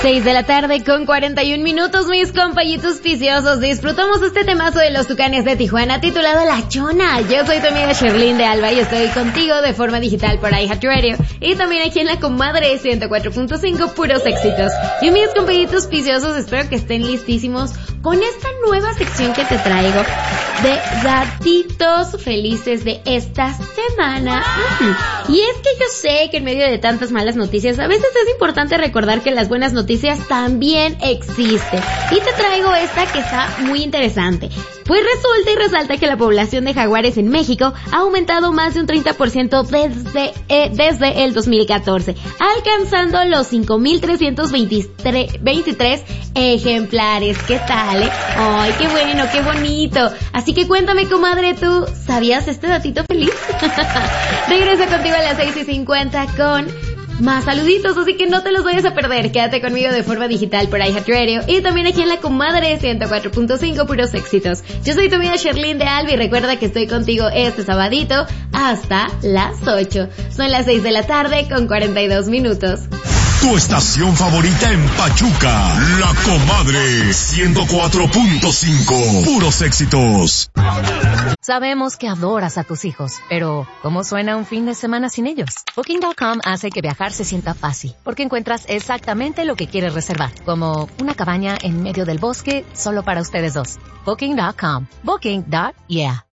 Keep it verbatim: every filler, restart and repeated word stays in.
seis de la tarde con cuarenta y un minutos, mis compañitos viciosos. Disfrutamos este temazo de los Tucanes de Tijuana titulado La Chona. Yo soy tu amiga Sherlyn de Alba y estoy contigo de forma digital por iHeartRadio y también aquí en la comadre ciento cuatro punto cinco, puros éxitos. Y mis compañitos viciosos, espero que estén listísimos con esta nueva sección que te traigo de datitos felices de esta semana. Y es que yo sé que en medio de tantas malas noticias a veces es importante recordar que las buenas noticias también existen. Y te traigo esta que está muy interesante. Pues resulta y resalta que la población de jaguares en México ha aumentado más de un treinta por ciento desde, eh, desde el dos mil catorce, alcanzando los cinco mil trescientos veintitrés ejemplares. ¿Qué tal, eh? ¡Ay, qué bueno, qué bonito! Así que cuéntame, comadre, ¿tú sabías este datito feliz? Regreso contigo a las seis y cincuenta con más saluditos, así que no te los vayas a perder. Quédate conmigo de forma digital por iHeartRadio y también aquí en la comadre ciento cuatro punto cinco, puros éxitos. Yo soy tu amiga Sherlyn de Alba y recuerda que estoy contigo este sabadito hasta las ocho. Son las seis de la tarde con cuarenta y dos minutos. Tu estación favorita en Pachuca, La Comadre ciento cuatro punto cinco, puros éxitos. Sabemos que adoras a tus hijos, pero ¿cómo suena un fin de semana sin ellos? Booking punto com hace que viajar se sienta fácil, porque encuentras exactamente lo que quieres reservar, como una cabaña en medio del bosque solo para ustedes dos. Booking punto com. Booking. Yeah.